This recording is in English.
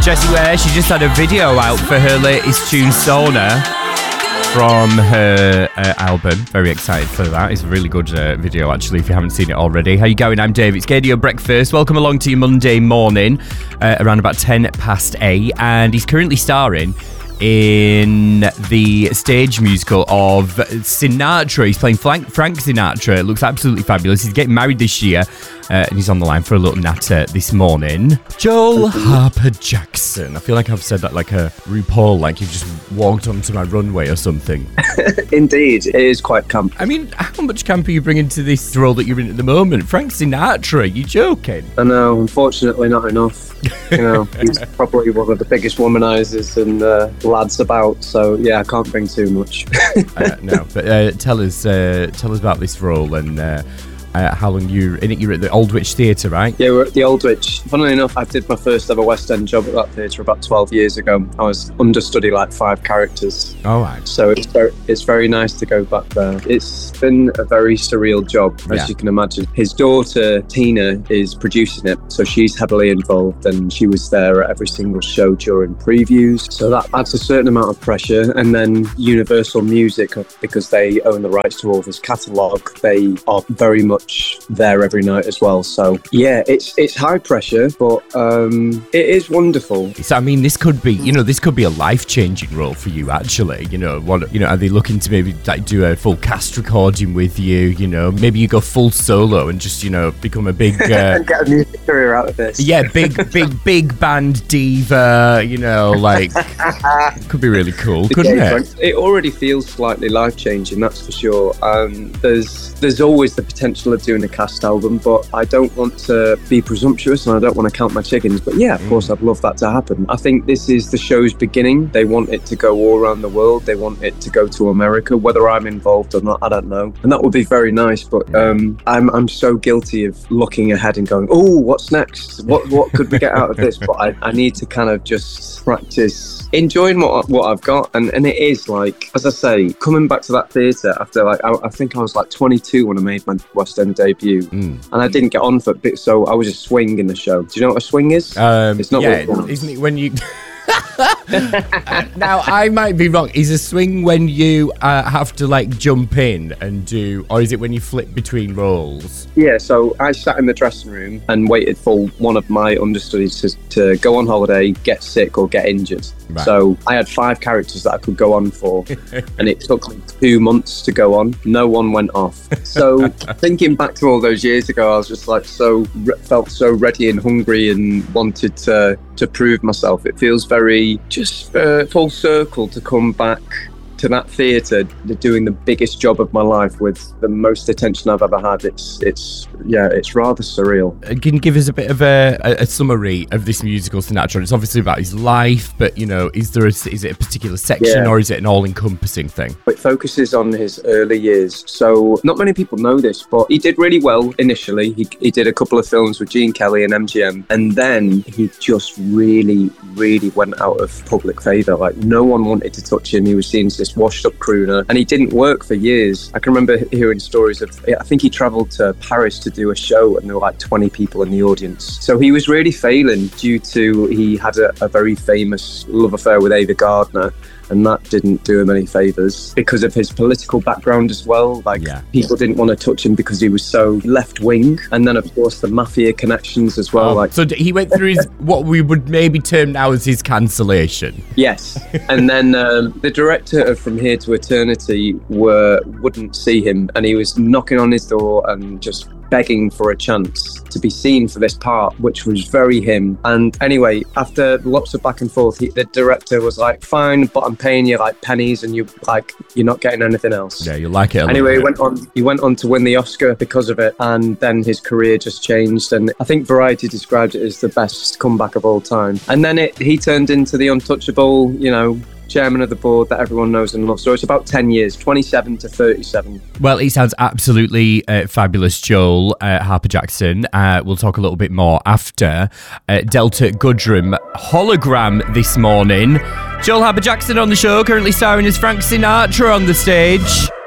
Jessie Ware, she just had a video out for her latest tune, Sauna, from her album. Very excited for that. It's a really good video, actually, if you haven't seen it already. How you going? I'm Dave. It's Gaydio Breakfast. Welcome along to your Monday morning, around about 8:10, and he's currently starring in the stage musical of Sinatra. He's playing Frank Sinatra. It looks absolutely fabulous. He's getting married this year, and he's on the line for a little natter this morning. Joel Harper Jackson. I feel like I've said that like a RuPaul, like you've just walked onto my runway or something. Indeed, it is quite camp. I mean, how much camp are you bringing to this role that you're in at the moment? Frank Sinatra, you joking? I know, unfortunately not enough. You know, he's probably one of the biggest womanizers and lads about, so yeah, I can't bring too much. No, but tell us about this role and how long you're in it. You're at the Aldwych Theatre, right? Yeah, we're at the Aldwych. Funnily enough, I did my first ever West End job at that theatre about 12 years ago. I was understudy like 5 characters. All right. So it's very nice to go back there. It's been a very surreal job, as you can imagine. His daughter, Tina, is producing it, so she's heavily involved, and she was there at every single show during previews. So that adds a certain amount of pressure. And then Universal Music, because they own the rights to all of his catalogue, they are very much there every night as well. So yeah, it's high pressure, but it is wonderful. So I mean, this could be a life-changing role for you, actually. Are they looking to maybe like do a full cast recording with you? Maybe you go full solo and just become a big and get a music career out of this. Yeah, big band diva. Like could be really cool, couldn't it? It already feels slightly life-changing, that's for sure. There's always the potential of doing a cast album, but I don't want to be presumptuous and I don't want to count my chickens. But yeah, of course, I'd love that to happen. I think this is the show's beginning. They want it to go all around the world. They want it to go to America. Whether I'm involved or not, I don't know. And that would be very nice. But I'm so guilty of looking ahead and going, oh, what's next? What could we get out of this? But I need to kind of just practice enjoying what I've got, and it is like, as I say, coming back to that theatre after like I think I was like 22 when I made my West End debut, and I didn't get on for a bit, so I was a swing in the show. Do you know what a swing is? It's not. Yeah, isn't it when you? Now I might be wrong. Is a swing when you have to like jump in and do, or is it when you flip between roles? Yeah, so I sat in the dressing room and waited for one of my understudies to go on holiday, get sick or get injured. Right. So I had 5 characters that I could go on for, and it took me 2 months to go on. No one went off. So thinking back to all those years ago, I was just like felt so ready and hungry and wanted to prove myself. It feels very just full circle to come back to that theatre, doing the biggest job of my life with the most attention I've ever had. It's rather surreal. Can you give us a bit of a summary of this musical, Sinatra? It's obviously about his life, but is it a particular section or is it an all-encompassing thing? It focuses on his early years. So not many people know this, but he did really well initially. He did a couple of films with Gene Kelly and MGM, and then he just really, really went out of public favour. Like, no one wanted to touch him. He was seen as this washed up crooner, and he didn't work for years. I can remember hearing stories of, I think he travelled to Paris to do a show and there were like 20 people in the audience. So he was really failing due to, he had a very famous love affair with Ava Gardner, and that didn't do him any favours because of his political background as well. People didn't want to touch him because he was so left-wing, and then of course the mafia connections as well. So he went through his what we would maybe term now as his cancellation. Yes, and then the director of From Here to Eternity wouldn't see him, and he was knocking on his door and just begging for a chance to be seen for this part, which was very him. And anyway, after lots of back and forth, the director was like, fine, but I'm paying you like pennies and you're not getting anything else. Yeah, you like it. Anyway, he went on to win the Oscar because of it, and then his career just changed, and I think Variety described it as the best comeback of all time. And then he turned into the untouchable, chairman of the board that everyone knows and loves. So it's about 10 years, 27 to 37. Well, he sounds absolutely fabulous, Joel Harper Jackson. We'll talk a little bit more after Delta Goodrem hologram this morning. Joel Harper Jackson on the show, currently starring as Frank Sinatra on the stage.